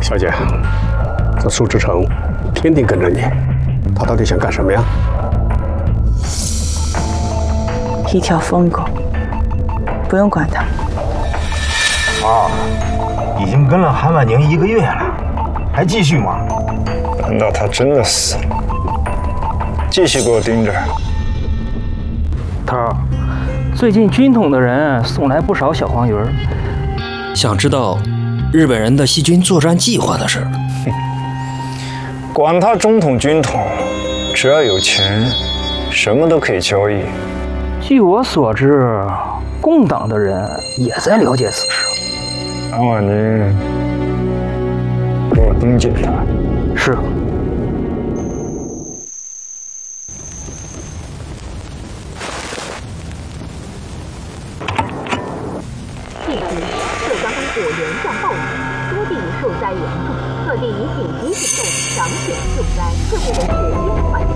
小姐，这苏志成天天跟着你，他到底想干什么呀？ 一条疯狗，不用管他。 啊，已经跟了韩婉宁1个月了，还继续吗？ 难道他真的死了？继续给我盯着。 头儿，最近军统的人送来不少小黄鱼儿。 想知道日本人的细菌作战计划的事儿？ 管他中统军统，只要有钱，什么都可以交易。 据我所知，共党的人也在了解此事。 韩婉宁，给我盯紧他。 是。 近日，浙江果园降暴雨，多地受灾严重，各地以紧急行动抢险救灾，各界人士因缓。